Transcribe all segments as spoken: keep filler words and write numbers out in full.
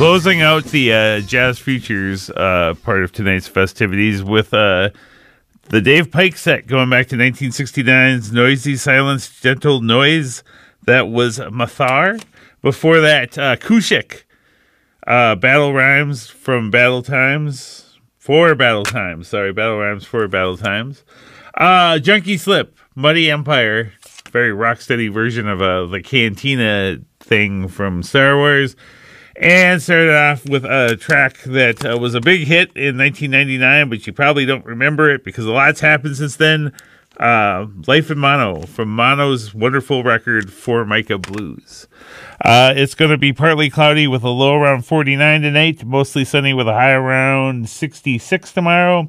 Closing out the uh, Jazz Features uh, part of tonight's festivities with uh, the Dave Pike set going back to nineteen sixty-nine's Noisy Silence, Gentle Noise. That was Mathar. Before that, uh, Kushik, uh, Battle Rhymes from Battle Times. Four Battle Times. Sorry, Battle Rhymes, Four Battle Times. Uh, Junkie Slip, Muddy Empire. Very rocksteady version of uh, the Cantina thing from Star Wars. And started off with a track that uh, was a big hit in nineteen ninety-nine, but you probably don't remember it because a lot's happened since then. Uh, Life in Mono from Mono's wonderful record, Formica Blues. Uh, it's going to be partly cloudy with a low around forty-nine tonight, mostly sunny with a high around sixty-six tomorrow,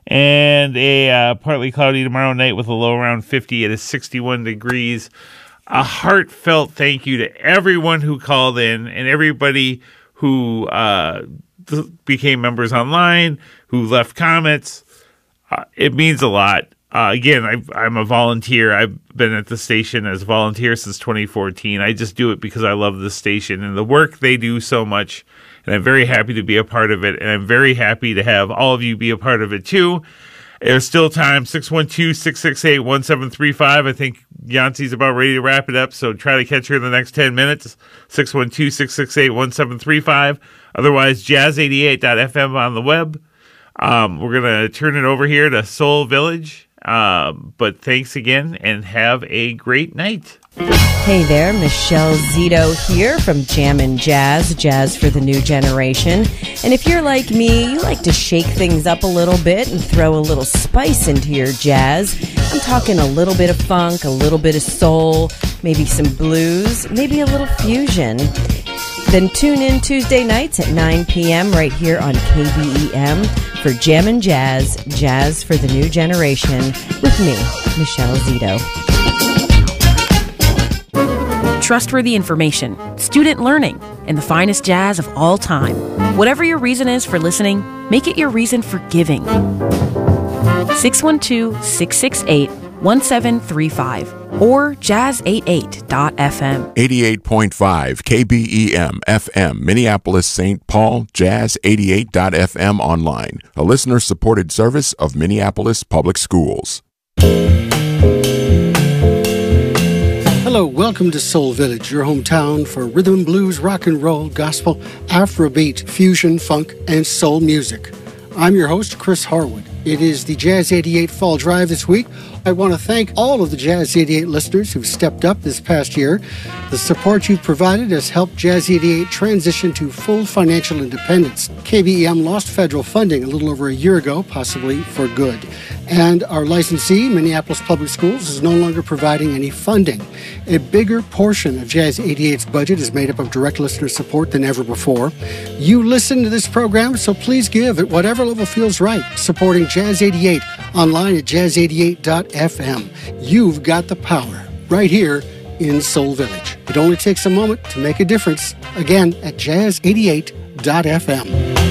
and a uh, partly cloudy tomorrow night with a low around fifty at a sixty-one degrees. A heartfelt thank you to everyone who called in and everybody who uh, th- became members online, who left comments. Uh, it means a lot. Uh, again, I've, I'm a volunteer. I've been at the station as a volunteer since twenty fourteen. I just do it because I love the station and the work they do so much. And I'm very happy to be a part of it. And I'm very happy to have all of you be a part of it too. There's still time, six one two, six six eight, one seven three five. I think Yancey's about ready to wrap it up, so try to catch her in the next ten minutes. six one two, six six eight, one seven three five. Otherwise, jazz eighty-eight dot f m on the web. Um, we're going to turn it over here to Soul Village. Um, but thanks again, and have a great night. Hey there, Michelle Zito here from Jammin' Jazz, Jazz for the New Generation. And if you're like me, you like to shake things up a little bit and throw a little spice into your jazz. I'm talking a little bit of funk, a little bit of soul, maybe some blues, maybe a little fusion. Then tune in Tuesday nights at nine p.m. right here on K B E M for Jammin' Jazz, Jazz for the New Generation with me, Michelle Zito. Trustworthy information, student learning, and the finest jazz of all time. Whatever your reason is for listening, make it your reason for giving. six one two, six six eight, one seven three five or jazz eighty-eight dot f m. eighty-eight point five K B E M F M, Minneapolis, Saint Paul, jazz eighty-eight dot f m online, a listener-supported service of Minneapolis Public Schools. Hello, welcome to Soul Village, your hometown for rhythm and blues, rock and roll, gospel, Afrobeat, fusion, funk, and soul music. I'm your host, Chris Harwood. It is the Jazz eighty-eight Fall Drive this week. I want to thank all of the Jazz eighty-eight listeners who've stepped up this past year. The support you've provided has helped Jazz eighty-eight transition to full financial independence. K B E M lost federal funding a little over a year ago, possibly for good. And our licensee, Minneapolis Public Schools, is no longer providing any funding. A bigger portion of Jazz eighty-eight's budget is made up of direct listener support than ever before. You listen to this program, so please give at whatever level feels right, supporting Jazz eighty-eight online at jazz eighty-eight dot f m. You've got the power right here in Soul Village. It only takes a moment to make a difference. Again, at jazz eighty-eight dot f m.